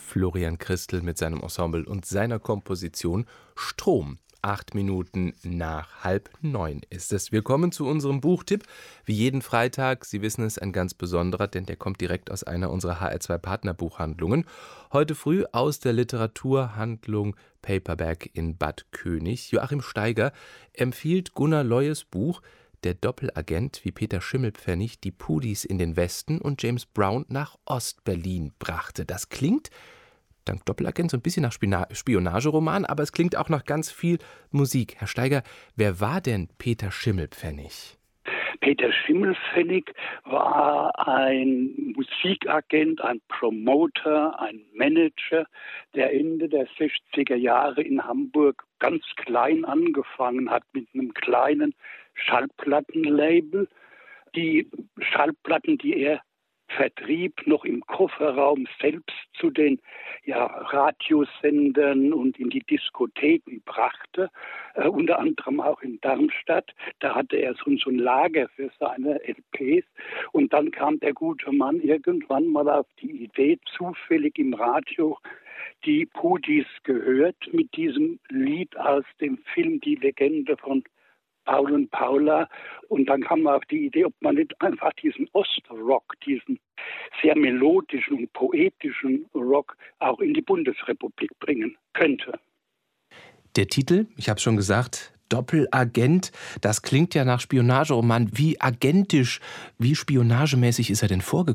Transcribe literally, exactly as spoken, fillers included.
Florian Christl mit seinem Ensemble und seiner Komposition Strom. Acht Minuten nach halb neun ist es. Wir kommen zu unserem Buchtipp. Wie jeden Freitag, Sie wissen es, ein ganz besonderer, denn der kommt direkt aus einer unserer H R zwei Partnerbuchhandlungen. Heute früh aus der Literaturhandlung Paperback in Bad König. Joachim Steiger empfiehlt Gunnar Leues Buch Der Doppelagent, wie Peter Schimmelpfennig die Pudis in den Westen und James Brown nach Ostberlin brachte. Das klingt dank Doppelagent so ein bisschen nach Spina- Spionageroman, aber es klingt auch nach ganz viel Musik. Herr Steiger, wer war denn Peter Schimmelpfennig? Peter Schimmelpfennig war ein Musikagent, ein Promoter, ein Manager, der Ende der sechziger Jahre in Hamburg ganz klein angefangen hat mit einem kleinen Schallplattenlabel. Die Schallplatten, die er vertrieb, noch im Kofferraum selbst zu den ja, Radiosendern und in die Diskotheken brachte, äh, unter anderem auch in Darmstadt. Da hatte er so, so ein Lager für seine L Ps und dann kam der gute Mann irgendwann mal auf die Idee, zufällig im Radio die Pudis gehört mit diesem Lied aus dem Film Die Legende von Paul und Paula. Und dann kam man auf die Idee, ob man nicht einfach diesen Ostrock, diesen sehr melodischen und poetischen Rock auch in die Bundesrepublik bringen könnte. Der Titel, ich habe es schon gesagt, Doppelagent, das klingt ja nach Spionageroman. Wie agentisch, wie spionagemäßig ist er denn vorgegangen?